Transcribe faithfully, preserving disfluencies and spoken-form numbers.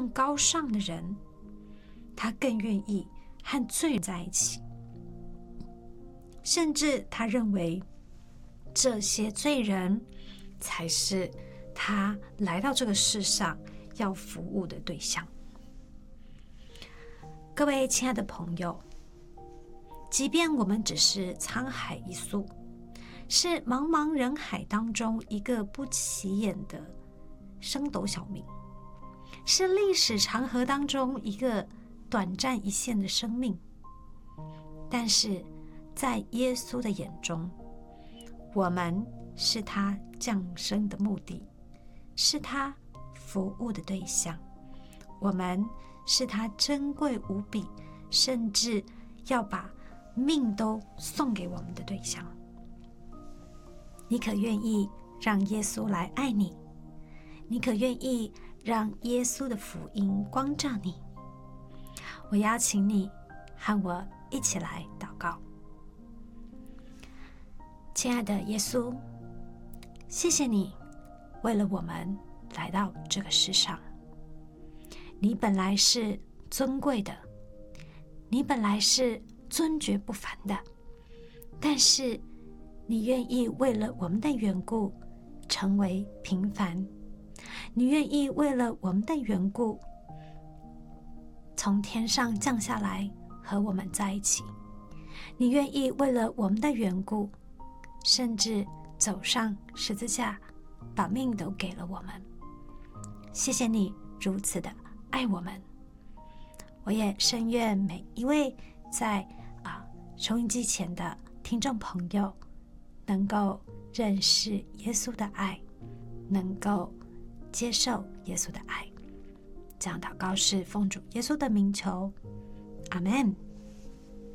更高尚的人，他更愿意和罪人在一起，甚至他认为这些罪人才是他来到这个世上要服务的对象。各位亲爱的朋友，即便我们只是沧海一粟，是茫茫人海当中一个不起眼的升斗小民，是历史长河当中一个短暂一现的生命，但是在耶稣的眼中，我们是他降生的目的，是他服务的对象，我们是他珍贵无比，甚至要把命都送给我们的对象。你可愿意让耶稣来爱你？你可愿意让耶稣的福音光照你？我邀请你和我一起来祷告。亲爱的耶稣，谢谢你为了我们来到这个世上。你本来是尊贵的，你本来是尊爵不凡的，但是你愿意为了我们的缘故成为平凡，你愿意为了我们的缘故从天上降下来和我们在一起，你愿意为了我们的缘故甚至走上十字架，把命都给了我们。谢谢你如此的爱我们。我也深愿每一位在啊收音机前的听众朋友能够认识耶稣的爱，能够接受耶稣的爱。这样祷告是奉主耶稣的名求，阿们。